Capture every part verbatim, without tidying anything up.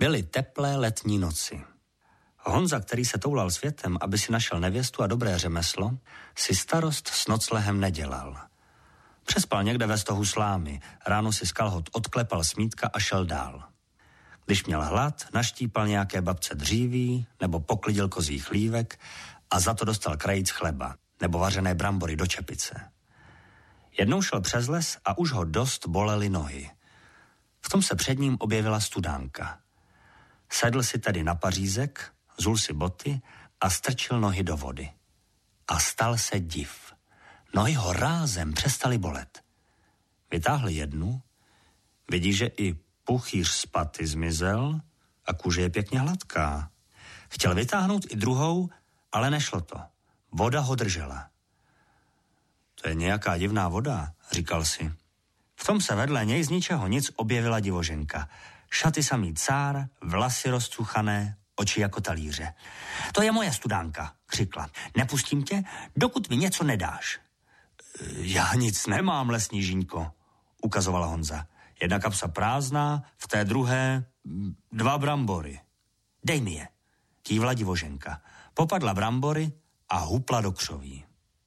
Byly teplé letní noci. Honza, který se toulal světem, aby si našel nevěstu a dobré řemeslo, si starost s noclehem nedělal. Přespal někde ve stohu slámy, ráno si z kalhot odklepal smítka a šel dál. Když měl hlad, naštípal nějaké babce dříví nebo poklidil kozí chlívek a za to dostal krajíc chleba nebo vařené brambory do čepice. Jednou šel přes les a už ho dost bolely nohy. V tom se před ním objevila studánka. Sedl si tedy na pařízek, zul si boty a strčil nohy do vody. A stal se div. Nohy ho rázem přestaly bolet. Vytáhl jednu, vidí, že i puchýř z paty zmizel a kůže je pěkně hladká. Chtěl vytáhnout i druhou, ale nešlo to. Voda ho držela. To je nějaká divná voda, říkal si. V tom se vedle něj z ničeho nic objevila divoženka. Šaty samý cár, vlasy rozcuchané, oči jako talíře. To je moje studánka, křikla. Nepustím tě, dokud mi něco nedáš. Já nic nemám, lesní žíňko, ukazovala Honza. Jedna kapsa prázdná, v té druhé dva brambory. Dej mi je, kývla divoženka. Popadla brambory a hupla do křoví.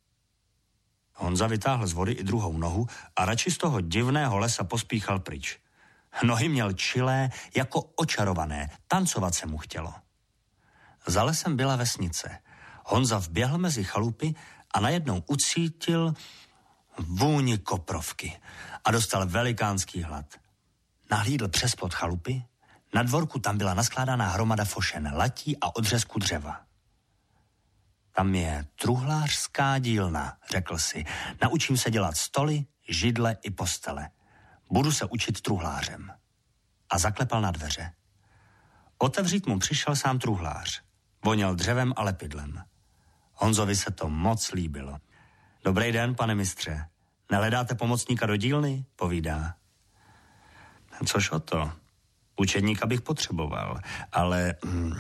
Honza vytáhl z vody i druhou nohu a radši z toho divného lesa pospíchal pryč. Nohy měl čilé, jako očarované, tancovat se mu chtělo. Za lesem byla vesnice. Honza vběhl mezi chalupy a najednou ucítil vůni koprovky a dostal velikánský hlad. Nahlídl přes plot chalupy, na dvorku tam byla naskládaná hromada fošen, latí a odřezku dřeva. Tam je truhlářská dílna, řekl si. Naučím se dělat stoly, židle i postele. Budu se učit truhlářem. A zaklepal na dveře. Otevřít mu přišel sám truhlář. Voněl dřevem a lepidlem. Honzovi se to moc líbilo. Dobrý den, pane mistře. Nehledáte pomocníka do dílny? Povídá. Což o to? Učedníka bych potřeboval, ale hm,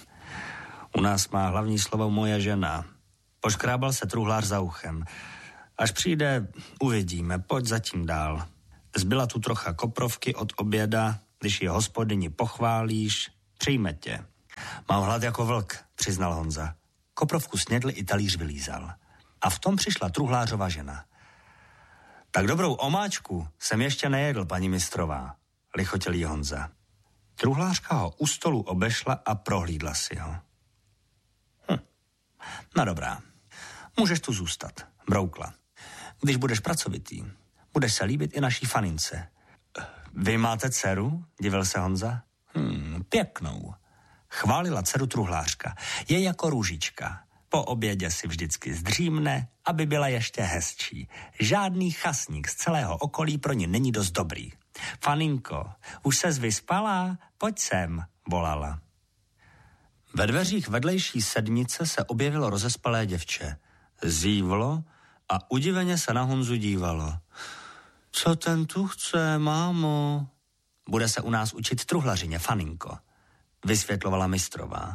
u nás má hlavní slovo moje žena. Poškrábal se truhlář za uchem. Až přijde, uvidíme, pojď zatím dál. Zbyla tu trocha koprovky od oběda, když ji hospodyni pochválíš, přijme tě. Mám hlad jako vlk, přiznal Honza. Koprovku snědl i talíř vylízal. A v tom přišla truhlářova žena. Tak dobrou omáčku jsem ještě nejedl, paní mistrová, lichotil jí Honza. Truhlářka ho u stolu obešla a prohlídla si ho. Hm. No dobrá, můžeš tu zůstat, broukla. Když budeš pracovitý, budeš se líbit i naší fanince. Vy máte dceru? Divil se Honza. Hm, pěknou. Chválila dceru truhlářka. Je jako růžička. Po obědě si vždycky zdřímne, aby byla ještě hezčí. Žádný chasník z celého okolí pro ní není dost dobrý. Faninko, už ses vyspala? Pojď sem, volala. Ve dveřích vedlejší sednice se objevilo rozespalé děvče. Zívlo a udiveně se na Honzu dívalo. Co ten tu chce, mámo? Bude se u nás učit truhlařině, faninko, vysvětlovala mistrová.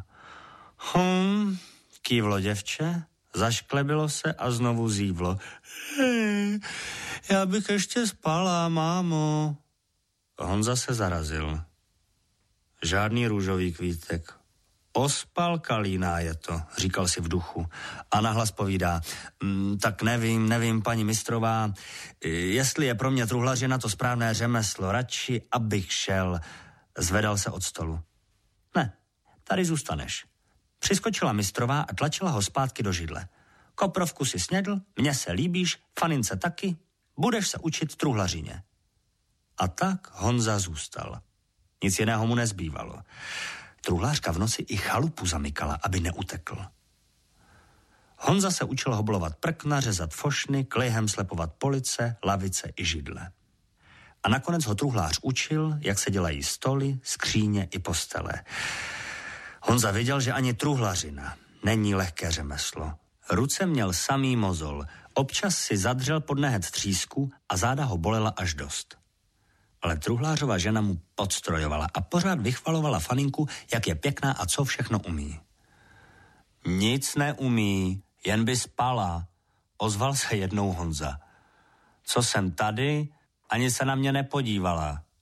Hm, kývlo děvče, zašklebilo se a znovu zívlo. Hej, já bych ještě spala, mámo. Honza se zarazil. Žádný růžový kvítek. Ospalka líná je to, říkal si v duchu. A nahlas povídá, tak nevím, nevím, paní mistrová, jestli je pro mě truhlařina to správné řemeslo, radši, abych šel. Zvedal se od stolu. Ne, tady zůstaneš. Přiskočila mistrová a tlačila ho zpátky do židle. Koprovku si snědl, mně se líbíš, fanince taky, budeš se učit truhlařině. A tak Honza zůstal. Nic jiného mu nezbývalo. Truhlářka v noci i chalupu zamykala, aby neutekl. Honza se učil hoblovat prkna, řezat fošny, klihem slepovat police, lavice i židle. A nakonec ho truhlář učil, jak se dělají stoly, skříně i postele. Honza věděl, že ani truhlařina není lehké řemeslo. Ruce měl samý mozol, občas si zadřel pod nehet třísku a záda ho bolela až dost. Ale truhlářova žena mu podstrojovala a pořád vychvalovala faninku, jak je pěkná a co všechno umí. Nic neumí, jen by spala, ozval se jednou Honza. Co jsem tady, ani se na mě nepodívala,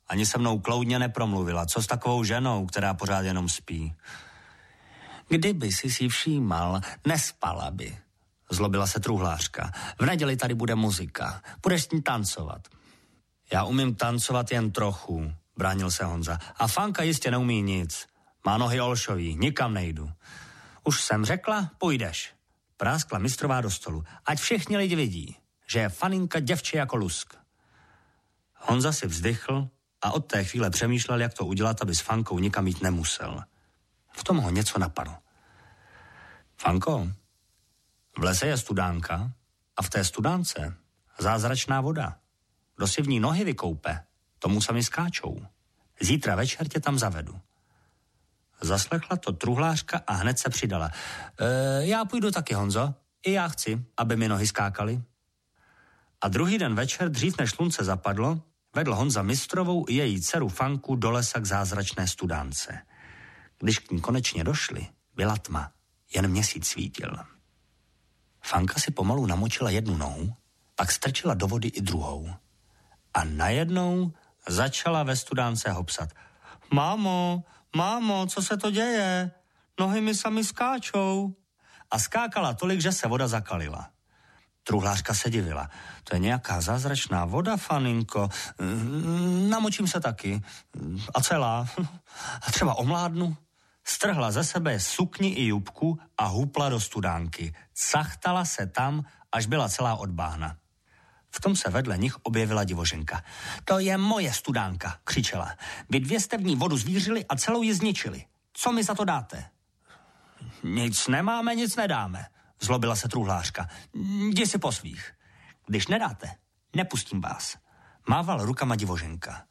Ani se mnou kloudně nepromluvila. Co s takovou ženou, která pořád jenom spí? Kdyby si si všímal, nespala by. Zlobila se truhlářka. V neděli tady bude muzika. Budeš s ní tancovat. Já umím tancovat jen trochu, bránil se Honza. A Fanka jistě neumí nic. Má nohy olšový, nikam nejdu. Už jsem řekla, půjdeš. Práskla mistrová do stolu. Ať všichni lidi vidí, že je Faninka děvče jako lusk. Honza si vzdychl a od té chvíle přemýšlel, jak to udělat, aby s Fankou nikam jít nemusel. V tom ho něco napadlo. Fanko, v lese je studánka a v té studánce zázračná voda. Kdo si v ní nohy vykoupe, tomu sami skáčou. Zítra večer tě tam zavedu. Zaslechla to truhlářka a hned se přidala. E, já půjdu taky, Honzo. I já chci, aby mi nohy skákaly. A druhý den večer, dřív než slunce zapadlo, vedl Honza mistrovou i její dceru Fanku do lesa k zázračné studánce. Když k ní konečně došli, byla tma, jen měsíc svítil. Fanka si pomalu namočila jednu nohu, pak strčila do vody i druhou. A najednou začala ve studánce hopsat. Mámo, mámo, co se to děje? Nohy mi sami skáčou. A skákala tolik, že se voda zakalila. Truhlářka se divila. To je nějaká zázračná voda, Faninko. Namočím se taky. A celá. A třeba omládnu. Strhla ze sebe sukni i jubku a hupla do studánky. Cachtala se tam, až byla celá od báhna. V tom se vedle nich objevila divoženka. To je moje studánka, křičela. Vy dvě jste v ní vodu zvířili a celou ji zničili. Co mi za to dáte? Nic nemáme, nic nedáme, zlobila se truhlářka. Jdi si po svých. Když nedáte, nepustím vás. Mával rukama divoženka.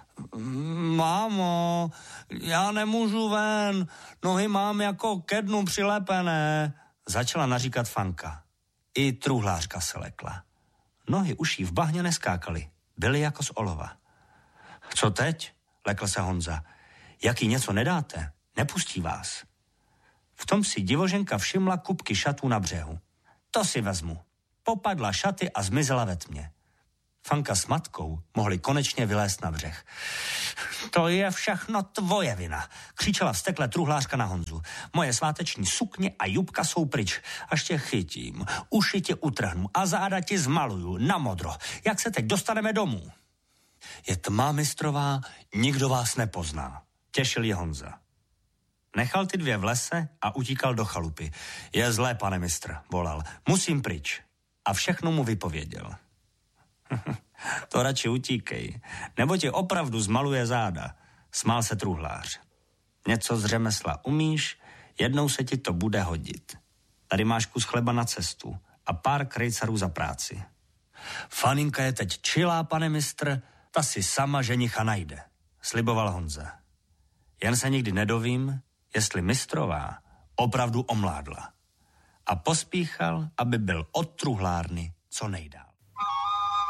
Mámo, já nemůžu ven, nohy mám jako ke dnu přilepené, začala naříkat Fanka. I truhlářka se lekla. Nohy už jí v bahně neskákaly, byly jako z olova. Co teď? Lekl se Honza. Jak jí něco nedáte, nepustí vás. V tom si divoženka všimla kupky šatů na břehu. To si vezmu. Popadla šaty a zmizela ve tmě. Fanka s matkou mohli konečně vylézt na břeh. To je všechno tvoje vina, křičela vztekle truhlářka na Honzu. Moje sváteční sukně a jubka jsou pryč. Až tě chytím, uši tě utrhnu a záda ti zmaluju na modro. Jak se teď dostaneme domů? Je tma, mistrová, nikdo vás nepozná, těšil je Honza. Nechal ty dvě v lese a utíkal do chalupy. Je zlé, pane mistr, volal. Musím pryč. A všechno mu vypověděl. To radši utíkej, nebo tě opravdu zmaluje záda, smál se truhlář. Něco z řemesla umíš, jednou se ti to bude hodit. Tady máš kus chleba na cestu a pár krejcarů za práci. Faninka je teď čilá, pane mistr, ta si sama ženicha najde, sliboval Honza. Jen se nikdy nedovím, jestli mistrová opravdu omládla. A pospíchal, aby byl od truhlárny co nejdál.